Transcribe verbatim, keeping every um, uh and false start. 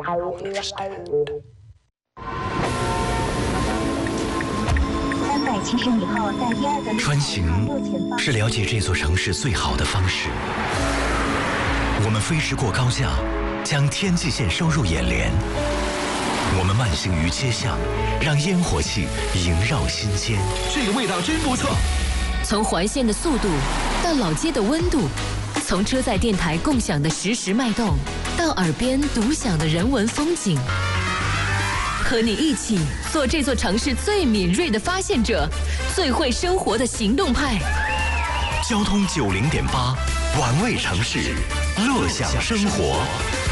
三百七十米后，在第二个穿行是了解这座城市最好的方式。我们飞驰过高架，将天际线收入眼帘。我们慢行于街巷，让烟火气萦绕心间。 这个味道真不错。 从环线的速度到老街的温度，从车载电台共享的实时脉动，到耳边独享的人文风景。和你一起做这座城市最敏锐的发现者，最会生活的行动派。 交通九零点八，玩味城市，乐享生活。